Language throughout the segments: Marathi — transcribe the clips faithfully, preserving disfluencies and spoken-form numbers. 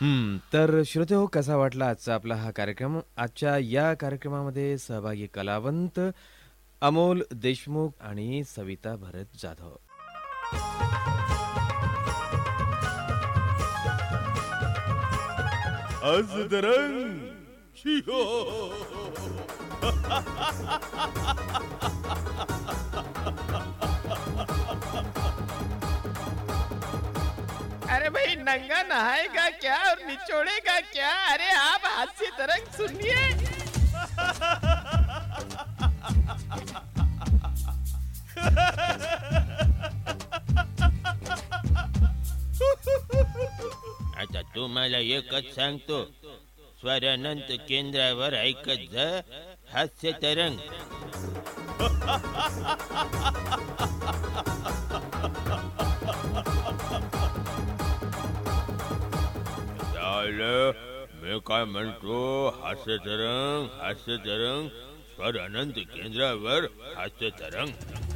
हं, तर श्रोते हो, कसा वाटला आजचा आपला हा कार्यक्रम? आजच्या या कार्यक्रमामध्ये सहभागी कलावंत अमोल देशमुख आणि सविता भरत जाधव. आज दरंग शिहो. अरे भाई, नंगा नहाएगा क्या और निचोड़ेगा क्या? अरे आप हास्य तरंग सुनिए. आता तुम्हाला एकच सांगतो, स्वरानंत केंद्रावर ऐकत जा हास्य तरंग. झालं, मी काय म्हणतो, हास्य तरंग हास्य तरंग स्वर अनंत केंद्रावर हास्य तरंग.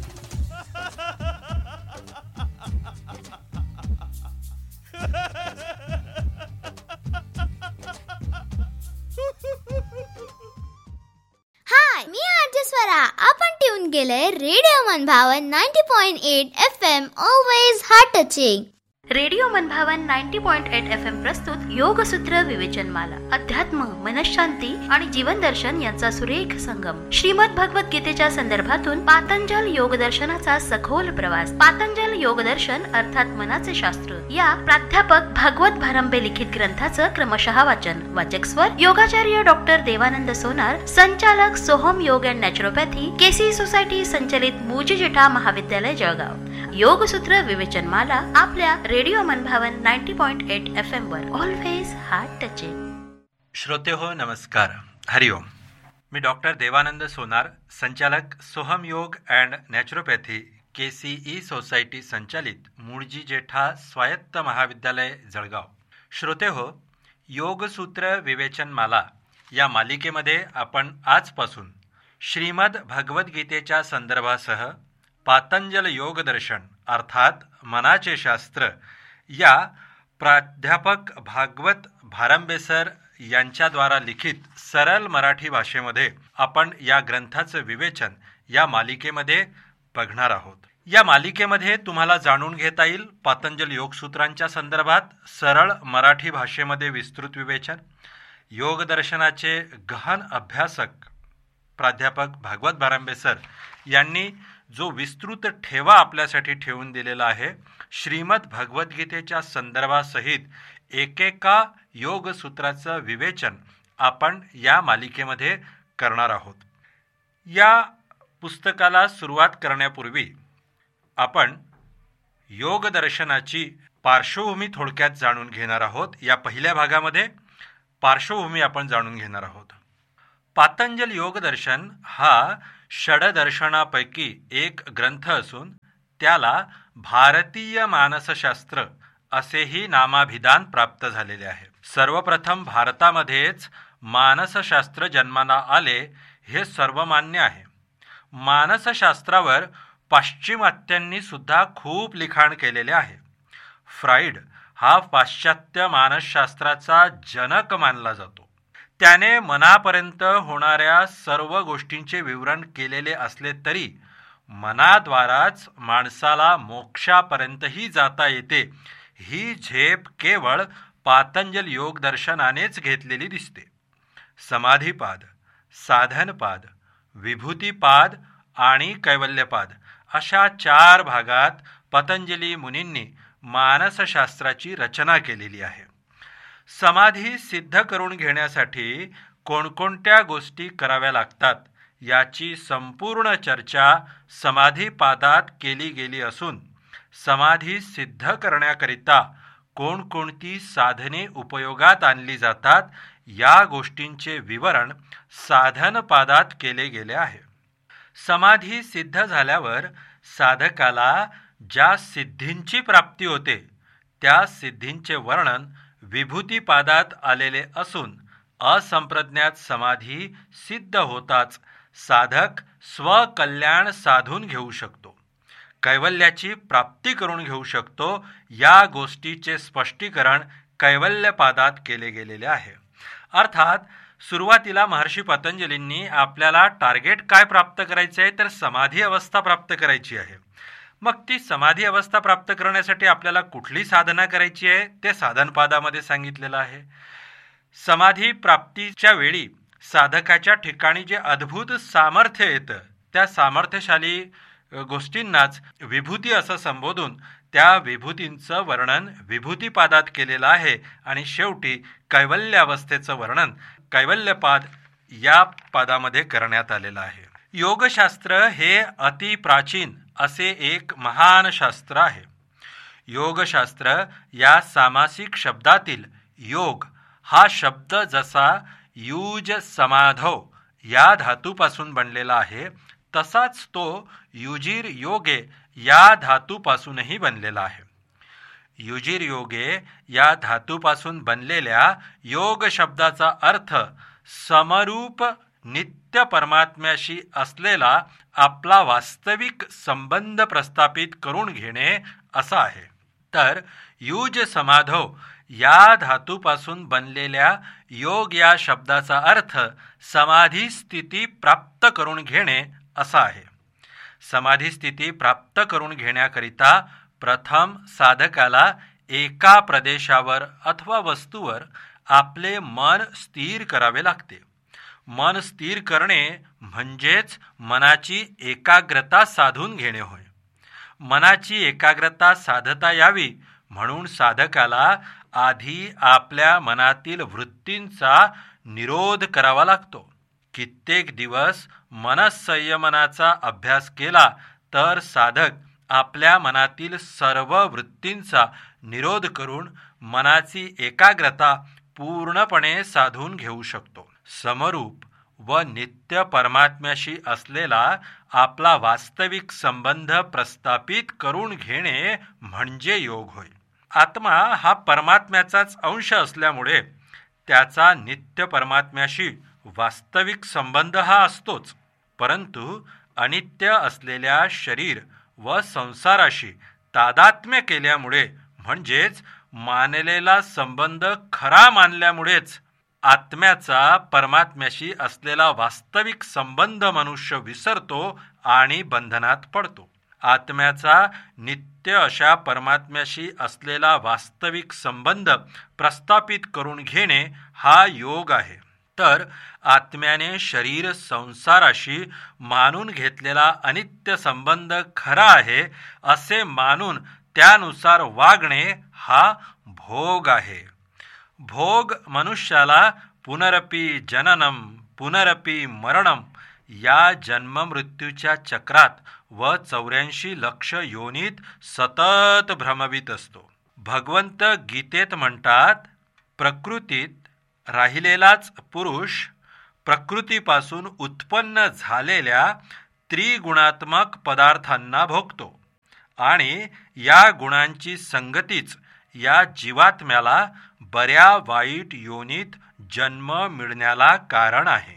हाय, मी आरजे स्वरा. आपण ट्यून केलंय रेडिओ मनभावन ninety point eight F M. Always heart touching. Radio मनभावन ninety point eight F M प्रस्तुत योगसूत्र विवेचनमाला. अध्यात्म, मनशांती आणि जीवन दर्शन यांचा सुरेख संगम. श्रीमद भगवत गीतेच्या संदर्भातून पातंजल योग दर्शनाचा सखोल प्रवास. पातंजल योग दर्शन अर्थात मनाचे शास्त्र या प्राध्यापक भागवत भारंबे लिखित ग्रंथाचं क्रमशः वाचन. वाचक स्वर योगाचार्य डॉक्टर देवानंद सोनार, संचालक सोहम योग अँड नॅचरोपॅथी, केसी सोसायटी संचलित मुजिजेठा महाविद्यालय जळगाव. योगसूत्र विवेचनमाला आपल्या रेडिओ मनभावन ninety point eight F M वर. Always heart touching. श्रोते हो, नमस्कार, हरिओम. मी डॉक्टर देवानंद सोनार, संचालक सोहम योग and naturopathy, K C E society संचालित मुळजी जेठा स्वायत्त महाविद्यालय जळगाव. श्रोते हो, योगसूत्र विवेचनमाला या मालिकेमध्ये आपण आजपासून श्रीमद भगवद्गीतेच्या संदर्भासह पातंजल योगदर्शन अर्थात मनाचे शास्त्र या प्राध्यापक भागवत भारंबे सर यांच्याद्वारा लिखित सरळ मराठी भाषेमध्ये आपण या ग्रंथाचं विवेचन या मालिकेमध्ये बघणार आहोत. या मालिकेमध्ये तुम्हाला जाणून घेता येईल पातंजल योगसूत्रांच्या संदर्भात सरळ मराठी भाषेमध्ये विस्तृत विवेचन. योगदर्शनाचे गहन अभ्यासक प्राध्यापक भागवत भारंबे सर यांनी जो विस्तृत ठेवा आपल्यासाठी ठेवून दिलेला आहे, श्रीमद भगवद्गीतेच्या संदर्भासहित एकेका योगसूत्राचं विवेचन आपण या मालिकेमध्ये करणार आहोत. या पुस्तकाला सुरुवात करण्यापूर्वी आपण योगदर्शनाची पार्श्वभूमी थोडक्यात जाणून घेणार आहोत. या पहिल्या भागामध्ये पार्श्वभूमी आपण जाणून घेणार आहोत. पातंजल योगदर्शन हा षडदर्शनापैकी एक ग्रंथ असून त्याला भारतीय मानसशास्त्र असेही नामाभिधान प्राप्त झालेले आहे. सर्वप्रथम भारतामध्येच मानसशास्त्र जन्माला आले हे सर्वमान्य आहे. मानसशास्त्रावर पाश्चिमात्यांनी सुद्धा खूप लिखाण केलेले आहे. फ्राईड हा पाश्चात्य मानसशास्त्राचा जनक मानला जातो. त्याने मनापर्यंत होणाऱ्या सर्व गोष्टींचे विवरण केलेले असले तरी मनाद्वाराच माणसाला मोक्षापर्यंतही जाता येते ही झेप केवळ पातंजल योगदर्शनानेच घेतलेली दिसते. समाधीपाद, साधनपाद, विभूतीपाद आणि कैवल्यपाद अशा चार भागात पतंजली मुनींनी मानसशास्त्राची रचना केलेली आहे. समाधी सिद्ध करून घेण्यासाठी कोणकोणत्या गोष्टी कराव्या लागतात याची संपूर्ण चर्चा समाधीपादात केली गेली असून समाधी सिद्ध करण्याकरिता कोणकोणती साधने उपयोगात आणली जातात या गोष्टींचे विवरण साधनपादात केले गेले आहे. समाधी सिद्ध झाल्यावर साधकाला ज्या सिद्धींची प्राप्ती होते त्या सिद्धींचे वर्णन विभूतीपादात आलेले असून असंप्रज्ञात समाधी सिद्ध होताच साधक स्वकल्याण साधून घेऊ शकतो, कैवल्याची प्राप्ती करून घेऊ शकतो. या गोष्टीचे स्पष्टीकरण कैवल्यपादात केले गेलेले आहे. अर्थात सुरुवातीला महर्षी पतंजलींनी आपल्याला टार्गेट काय प्राप्त करायचे आहे, तर समाधी अवस्था प्राप्त करायची आहे. मग ती समाधी अवस्था प्राप्त करण्यासाठी आपल्याला कुठली साधना करायची आहे ते साधनपादामध्ये सांगितलेलं आहे. समाधी प्राप्तीच्या वेळी साधकाच्या ठिकाणी जे अद्भुत सामर्थ्य येतं त्या सामर्थ्यशाली गोष्टींनाच विभूती असं संबोधून त्या विभूतींचं वर्णन विभूतीपादात केलेलं आहे. आणि शेवटी कैवल्य अवस्थेचं वर्णन कैवल्यपाद या पादामध्ये करण्यात आलेलं आहे. योगशास्त्र हे अतिप्राचीन असे एक महान शास्त्र आहे. योगशास्त्र या सामासिक शब्दातील योग हा शब्द जसा युज समाधव या धातूपासून बनलेला आहे तसाच तो युजीर योगे या धातूपासूनही बनलेला आहे. युजीर योगे या धातूपासून बनलेल्या योग शब्दाचा अर्थ समरूप नित्य परमात्म्याशी असलेला आपला वास्तविक संबंध प्रस्थापित करून घेणे असा आहे. तर युज समाधव या धातूपासून बनलेल्या योग या शब्दाचा अर्थ समाधी स्थिती प्राप्त करून घेणे असा आहे. समाधी स्थिती प्राप्त करून घेण्याकरिता प्रथम साधकाला एका प्रदेशावर अथवा वस्तूवर आपले मन स्थिर करावे लागते. मन स्थिर करणे म्हणजेच मनाची एकाग्रता साधून घेणे होय. मनाची एकाग्रता साधता यावी म्हणून साधकाला आधी आपल्या मनातील वृत्तींचा निरोध करावा लागतो. कित्येक दिवस मनसंयमनाचा अभ्यास केला तर साधक आपल्या मनातील सर्व वृत्तींचा निरोध करून मनाची एकाग्रता पूर्णपणे साधून घेऊ शकतो. समरूप व नित्य परमात्म्याशी असलेला आपला वास्तविक संबंध प्रस्थापित करून घेणे म्हणजे योग होय. आत्मा हा परमात्म्याचाच अंश असल्यामुळे त्याचा नित्य परमात्म्याशी वास्तविक संबंध हा असतोच. परंतु अनित्य असलेल्या शरीर व संसाराशी तादात्म्य केल्यामुळे म्हणजेच मानलेला संबंध खरा मानल्यामुळेच आत्म्याचा परमात्म्याशी असलेला वास्तविक संबंध मनुष्य विसरतो आणि बंधनात पडतो. आत्म्याचा नित्य अशा परमात्म्याशी असलेला वास्तविक संबंध प्रस्थापित करून घेणे हा योग आहे. तर आत्म्याने शरीर संसाराशी मानून घेतलेला अनित्य संबंध खरा आहे असे मानून त्यानुसार वागणे हा भोग आहे. भोग मनुष्याला पुनरपि जननम पुनरपि मरणम या जन्ममृत्यूच्या चक्रात व चौऱ्याऐंशी लक्ष योनीत सतत भ्रमवीत असतो. भगवंत गीतेत म्हणतात, प्रकृतीत राहिलेलाच पुरुष प्रकृतीपासून उत्पन्न झालेल्या त्रिगुणात्मक पदार्थांना भोगतो आणि या गुणांची संगतीच या जीवात्म्याला बऱ्या वाईट योनीत जन्म मिळण्याला कारण आहे.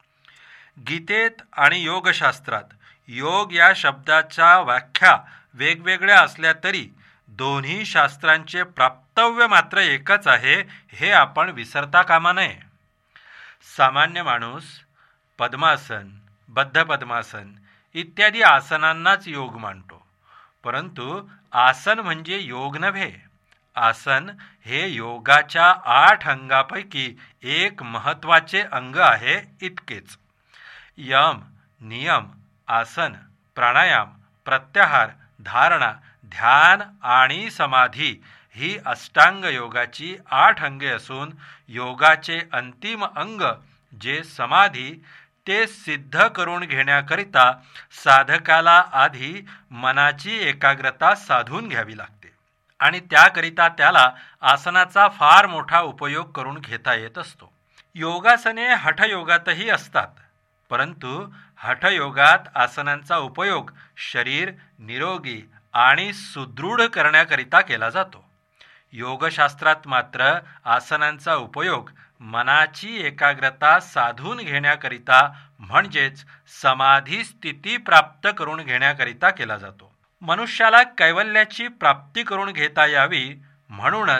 गीतेत आणि योगशास्त्रात योग या शब्दाच्या व्याख्या वेगवेगळ्या असल्या तरी दोन्ही शास्त्रांचे प्राप्तव्य मात्र एकच आहे हे आपण विसरता कामा नये. सामान्य माणूस पद्मासन, बद्ध पद्मासन इत्यादी आसनांनाच योग मानतो. परंतु आसन म्हणजे योग नव्हे. आसन हे योगाच्या आठ अंगापैकी एक महत्त्वाचे अंग आहे इतकेच. यम, नियम, आसन, प्राणायाम, प्रत्याहार, धारणा, ध्यान आणि समाधी ही अष्टांग योगाची आठ अंगे असून योगाचे अंतिम अंग जे समाधी ते सिद्ध करून घेण्याकरिता साधकाला आधी मनाची एकाग्रता साधून घ्यावी लागते आणि त्याकरिता त्याला आसनाचा फार मोठा उपयोग करून घेता येत असतो. योगासने हठयोगातही असतात, परंतु हठयोगात आसनांचा उपयोग शरीर निरोगी आणि सुदृढ करण्याकरिता केला जातो. योगशास्त्रात मात्र आसनांचा उपयोग मनाची एकाग्रता साधून घेण्याकरिता म्हणजेच समाधी स्थिती प्राप्त करून घेण्याकरिता केला जातो. मनुष्याला कैवल्याची प्राप्ती करून घेता यावी म्हणूनच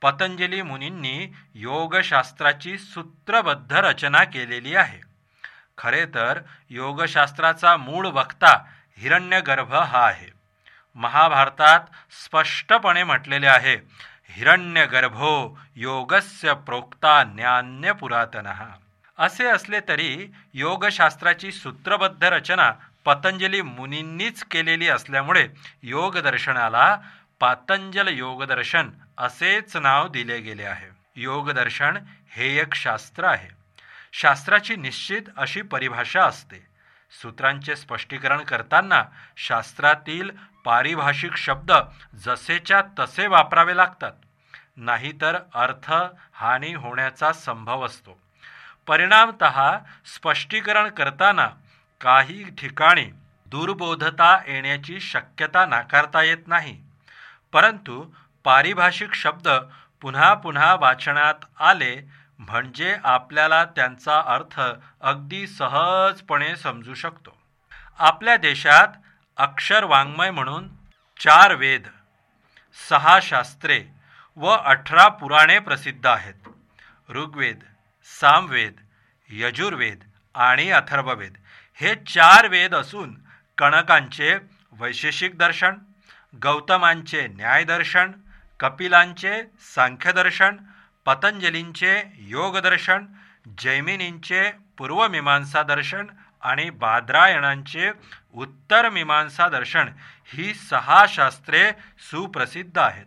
पतंजली मुनींनी योगशास्त्राची सूत्रबद्ध रचना केलेली आहे. खरे तर योगशास्त्राचा मूळ वक्ता हिरण्यगर्भ हा आहे. महाभारतात स्पष्टपणे म्हटलेले आहे, हिरण्यगर्भो योगस्य प्रोक्ता न्यान्य पुरातनः. असे असले तरी योगशास्त्राची सूत्रबद्ध रचना पतंजली मुनींनीच केलेली असल्यामुळे योगदर्शनाला पातंजल योगदर्शन असेच नाव दिले गेले आहे. योगदर्शन हे एक शास्त्र आहे. शास्त्राची निश्चित अशी परिभाषा असते. सूत्रांचे स्पष्टीकरण करताना शास्त्रातील पारिभाषिक शब्द जसेच्या तसे वापरावे लागतात, नाहीतर अर्थ हानी होण्याचा संभव असतो. परिणामतः स्पष्टीकरण करताना काही ठिकाणी दुर्बोधता येण्याची शक्यता नाकारता येत नाही. परंतु पारिभाषिक शब्द पुन्हा पुन्हा वाचनात आले म्हणजे आपल्याला त्यांचा अर्थ अगदी सहजपणे समजू शकतो. आपल्या देशात अक्षर वाङ्मय म्हणून चार वेद, सहा शास्त्रे व अठरा पुराणे प्रसिद्ध आहेत. ऋग्वेद, सामवेद, यजुर्वेद आणि अथर्ववेद हे चार वेद असून कणकांचे वैशेषिक दर्शन, गौतमांचे न्यायदर्शन, कपिलांचे सांख्यदर्शन, पतंजलींचे योगदर्शन, जैमिनींचे पूर्वमीमांसा दर्शन आणि बादरायणांचे उत्तरमीमांसा दर्शन ही सहा शास्त्रे सुप्रसिद्ध आहेत.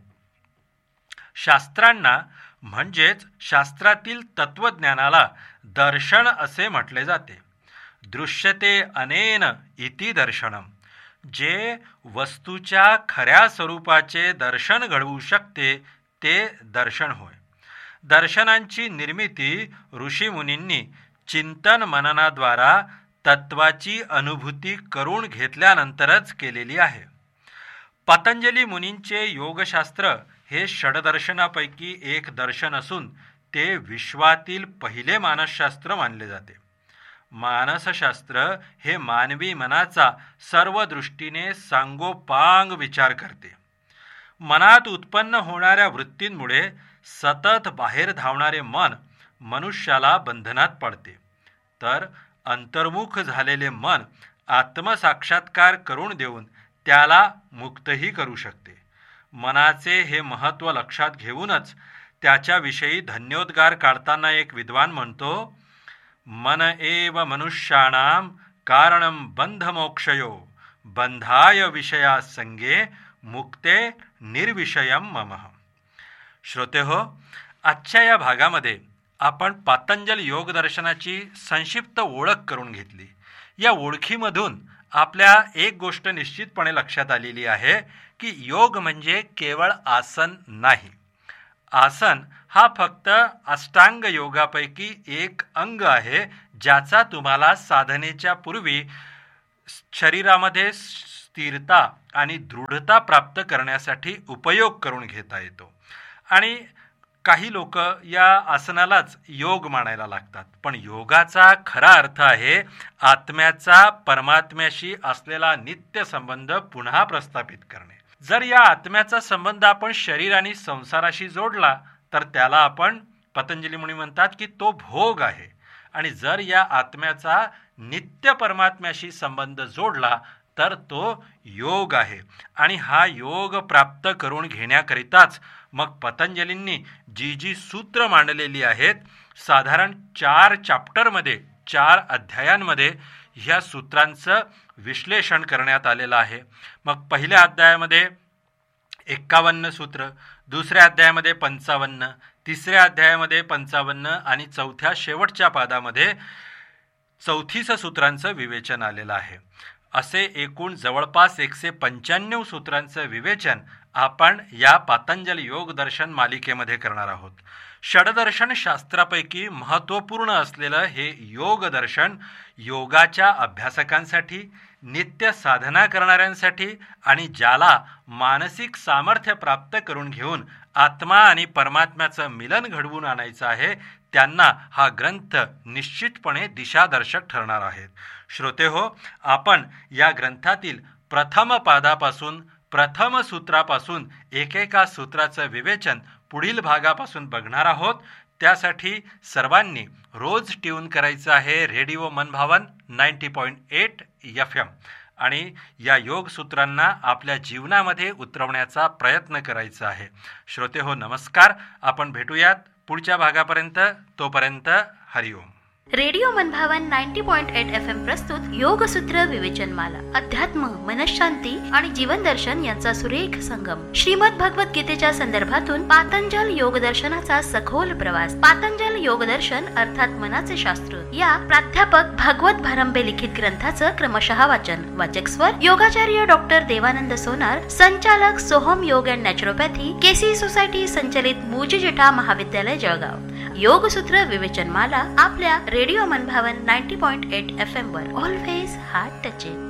शास्त्रांना म्हणजेच शास्त्रातील तत्वज्ञानाला दर्शन असे म्हटले जाते. दृश्यते अनेन इति दर्शनम. जे वस्तूच्या खऱ्या स्वरूपाचे दर्शन घडवू शकते ते दर्शन होय. दर्शनांची निर्मिती ऋषीमुनींनी चिंतन मननाद्वारा तत्वाची अनुभूती करून घेतल्यानंतरच केलेली आहे. पतंजली मुनींचे योगशास्त्र हे षडदर्शनापैकी एक दर्शन असून ते विश्वातील पहिले मानसशास्त्र मानले जाते. मानसशास्त्र हे मानवी मनाचा सर्व दृष्टीने सांगोपांग विचार करते. मनात उत्पन्न होणाऱ्या वृत्तींमुळे सतत बाहेर धावणारे मन मनुष्याला बंधनात पडते, तर अंतर्मुख झालेले मन आत्मसाक्षात्कार करून देऊन त्याला मुक्तही करू शकते. मनाचे हे महत्त्व लक्षात घेऊनच त्याच्याविषयी धन्योद्गार काढताना एक विद्वान म्हणतो, मन एव मनुष्याणाम कारणम बंधमोक्षयो बंधाय विषया संगे मुक्ते निर्विषयम ममः. श्रोते हो, आजच्या या भागामध्ये आपण पातंजल योगदर्शनाची संक्षिप्त ओळख करून घेतली. या ओळखीमधून आपल्या एक गोष्ट निश्चितपणे लक्षात आलेली आहे की योग म्हणजे केवळ आसन नाही. आसन हा फक्त अष्टांग योगापैकी एक अंग आहे, ज्याचा तुम्हाला साधनेच्या पूर्वी शरीरामध्ये स्थिरता आणि दृढता प्राप्त करण्यासाठी उपयोग करून घेता येतो. आणि काही लोक या आसनालाच योग मानायला लागतात, पण योगाचा खरा अर्थ आहे आत्म्याचा परमात्म्याशी असलेला नित्य संबंध पुन्हा प्रस्थापित करणे. जर या आत्म्याचा संबंध आपण शरीर आणि संसाराशी जोडला तर त्याला आपण, पतंजली मुनी म्हणतात की तो भोग आहे. आणि जर या आत्म्याचा नित्य परमात्म्याशी संबंध जोडला तर तो योग आहे. आणि हा योग प्राप्त करून घेण्याकरिताच मग पतंजलींनी जी जी सूत्र मांडलेली आहेत, साधारण चार चॅप्टरमध्ये, चार अध्यायांमध्ये ह्या सूत्रांचं विश्लेषण करण्यात आलेलं आहे. मग पहिल्या अध्यायामध्ये एक्कावन्न सूत्र, दुसऱ्या अध्यायामध्ये पंचावन्न, तिसऱ्या अध्यायामध्ये पंचावन्न आणि चौथ्या शेवटच्या पादामध्ये चौतीस सूत्रांचं विवेचन आलेलं आहे. असे एकूण जवळपास एकशे पंच्याण्णव सूत्रांचं विवेचन आपण या पातंजल योगदर्शन मालिकेमध्ये करणार आहोत. षडदर्शन शास्त्रापैकी महत्त्वपूर्ण असलेलं हे योगदर्शन योगाच्या अभ्यासकांसाठी, नित्य साधना करणाऱ्यांसाठी आणि ज्याला मानसिक सामर्थ्य प्राप्त करून घेऊन आत्मा आणि परमात्म्याचं मिलन घडवून आणायचं आहे, त्यांना हा ग्रंथ निश्चितपणे दिशादर्शक ठरणार आहे. श्रोते हो, आपण या ग्रंथातील प्रथम पादापासून प्रथम सूत्रापासून एकेका सूत्राचं विवेचन पुढील भागापासून बघणार आहोत. त्यासाठी सर्वांनी रोज ट्यून करायचं आहे रेडिओ मनभावन ninety point eight F M आणि या योग सूत्रांना आपल्या जीवनामध्ये उतरवण्याचा प्रयत्न करायचा आहे. श्रोते हो, नमस्कार. आपण भेटूयात पुढच्या भागापर्यंत. तोपर्यंत हरिओम. रेडिओ मनभावन ninety point eight F M प्रस्तुत योगसूत्र विवेचनमाला. अध्यात्म, मनशांती आणि जीवन दर्शन यांचा सुरेख संगम. श्रीमद भगवत गीतेच्या संदर्भातून पातंजल योग दर्शनाचा सखोल प्रवास. पातंजल योग दर्शन अर्थात मनाचे शास्त्र या प्राध्यापक भागवत भारंबे लिखित ग्रंथाचं क्रमशः वाचन. वाचक स्वर योगाचार्य डॉक्टर देवानंद सोनार, संचालक सोहम योग अँड नॅचरोपॅथी, केसी सोसायटी संचलित मूळजी-जेठा महाविद्यालय जळगाव. योगसूत्र विवेचनमाला आपल्या रेडिओ मनभावन ninety point eight F M were always heart touching.